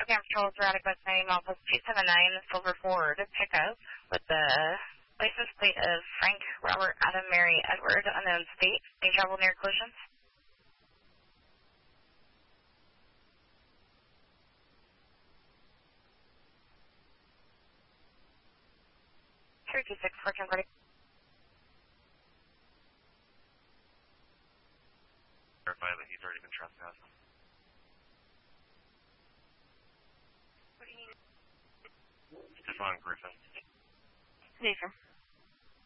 Camp Patrol, erratic bus name, Office 279, Silver Ford, pickup with the license plate of Frank, Robert, Adam, Mary, Edward, unknown state. May travel near collisions. 326 for Camp Ready. Verify that he's already been trespassed. Stefan Griffin. Yes, sir.